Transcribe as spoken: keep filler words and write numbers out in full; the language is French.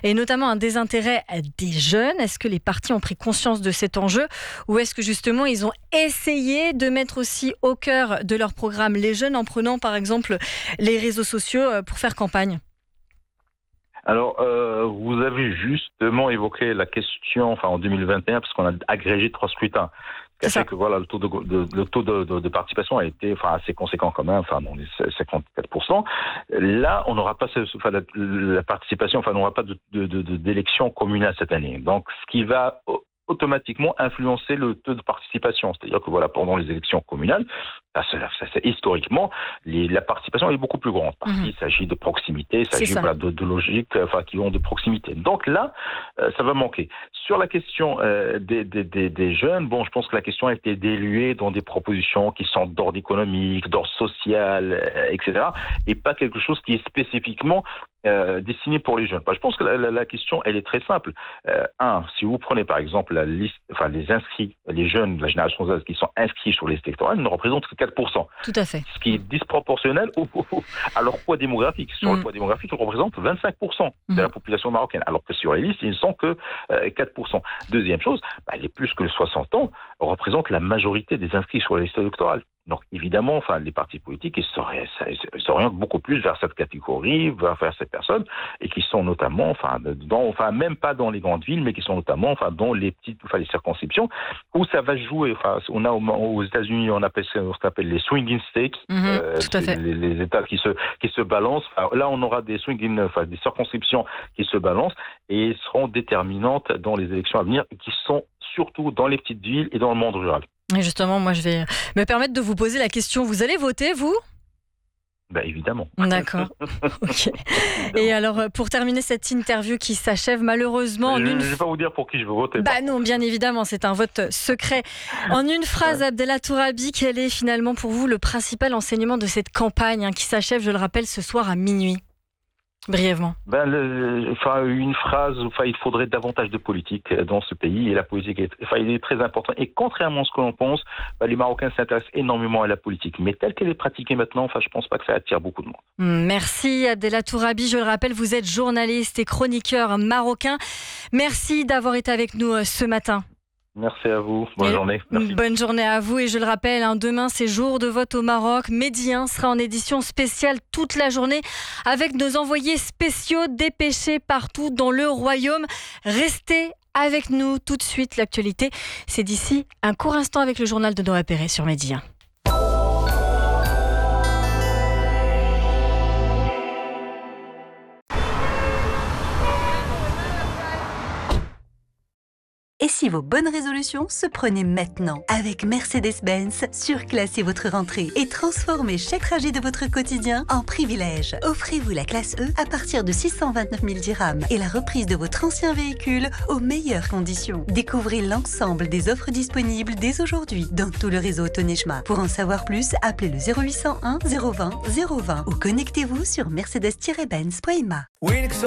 et notamment un désintérêt des jeunes. Est-ce que les partis ont pris conscience de cet enjeu ou est-ce que justement ils ont essayé de mettre aussi au cœur de leur programme les jeunes en prenant par exemple les réseaux sociaux pour faire campagne ? Alors, euh, vous avez justement évoqué la question, enfin en deux mille vingt et un, parce qu'on a agrégé trois scrutins. Ce qui fait que voilà, le taux de, de, le taux de, de, de participation a été enfin, assez conséquent quand même, enfin dans les cinquante-quatre pour cent. Là, on n'aura pas enfin, la, la participation, enfin on n'aura pas de, de, de, d'élection communale cette année. Donc, ce qui va automatiquement influencer le taux de participation. C'est-à-dire que voilà, pendant les élections communales, ça, ça, ça, ça, historiquement, les, la participation est beaucoup plus grande. Parce mmh. qu'il s'agit de proximité, il s'agit voilà, de, de logiques enfin, qui ont de proximité. Donc là, euh, ça va manquer. Sur la question euh, des, des, des, des jeunes, bon, je pense que la question a été diluée dans des propositions qui sont d'ordre économique, d'ordre social, euh, et cetera. Et pas quelque chose qui est spécifiquement euh, destiné pour les jeunes. Bah, je pense que la, la, la question, elle est très simple. Euh, un, si vous prenez par exemple la liste, enfin les inscrits, les jeunes de la génération Z qui sont inscrits sur les listes électorales, ne représentent que quatre pour cent. Tout à fait. Ce qui est disproportionnel au, au, à leur poids démographique. Sur mmh. le poids démographique, ils représentent vingt-cinq pour cent de mmh. la population marocaine, alors que sur les listes, ils ne sont que euh, quatre pour cent. Deuxième chose, bah, les plus que soixante ans représentent la majorité des inscrits sur les listes électorales. Donc évidemment, enfin, les partis politiques ils s'orientent beaucoup plus vers cette catégorie, vers, vers ces personnes, et qui sont notamment, enfin, dans, enfin, même pas dans les grandes villes, mais qui sont notamment, enfin, dans les petites, enfin, les circonscriptions où ça va jouer. Enfin, on a aux États-Unis, on appelle ce qu'on appelle les swinging states, mmh, euh, tout à fait. Les, les États qui se qui se balancent. Enfin, là, on aura des swinging, enfin, des circonscriptions qui se balancent et seront déterminantes dans les élections à venir, qui sont surtout dans les petites villes et dans le monde rural. Et justement, moi, je vais me permettre de vous poser la question. Vous allez voter, vous ? Ben, évidemment. D'accord. Okay. Évidemment. Et alors, pour terminer cette interview qui s'achève malheureusement... Je ne une... vais pas vous dire pour qui je veux voter. Bah non, bien évidemment, c'est un vote secret. En une phrase, ouais. Abdellah Tourabi, quel est finalement pour vous le principal enseignement de cette campagne hein, qui s'achève, je le rappelle, ce soir à minuit ? Brièvement. Ben, le, enfin, une phrase, enfin, il faudrait davantage de politique dans ce pays et la politique est, enfin, il est très important. Et contrairement à ce que l'on pense, ben, les Marocains s'intéressent énormément à la politique. Mais telle qu'elle est pratiquée maintenant, enfin, je pense pas que ça attire beaucoup de monde. Merci Abdellah Tourabi. Je le rappelle, vous êtes journaliste et chroniqueur marocain. Merci d'avoir été avec nous ce matin. Merci à vous. Bonne et journée. Merci. Bonne journée à vous. Et je le rappelle, hein, demain, c'est jour de vote au Maroc. Mehdi hein, sera en édition spéciale toute la journée avec nos envoyés spéciaux dépêchés partout dans le royaume. Restez avec nous tout de suite. L'actualité, c'est d'ici un court instant avec le journal de Noah Perret sur Mehdi. Et si vos bonnes résolutions se prenaient maintenant ? Avec Mercedes-Benz, surclassez votre rentrée et transformez chaque trajet de votre quotidien en privilège. Offrez-vous la classe E à partir de six cent vingt-neuf mille dirhams et la reprise de votre ancien véhicule aux meilleures conditions. Découvrez l'ensemble des offres disponibles dès aujourd'hui dans tout le réseau Tonejma. Pour en savoir plus, appelez le zéro huit cent un zéro vingt zéro vingt ou connectez-vous sur mercedes tiret benz point i m a.